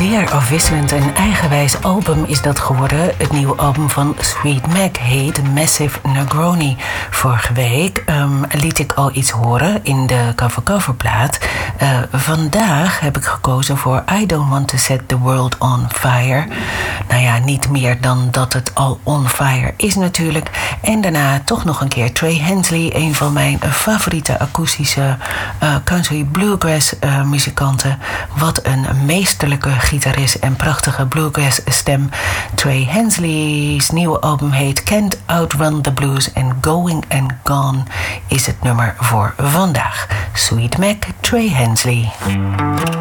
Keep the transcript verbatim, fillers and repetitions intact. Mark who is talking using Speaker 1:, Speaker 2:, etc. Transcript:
Speaker 1: zeer afwisselend en eigenwijs album is dat geworden. Het nieuwe album van Sweet Mac heet Massive Negroni. Vorige week um, liet ik al iets horen in de cover-coverplaat. Uh, vandaag heb ik gekozen voor I Don't Want to Set the World on Fire. Nou ja, niet meer dan dat het al on fire is natuurlijk. En daarna toch nog een keer Trey Hensley, een van mijn favoriete akoestische uh, country bluegrass uh, muzikanten. Wat een meesterlijke gitarist en prachtige bluegrass stem. Trey Hensley's nieuwe album heet Can't Outrun the Blues en Going and Gone is het nummer voor vandaag. Sweet Mac, Trey Hensley.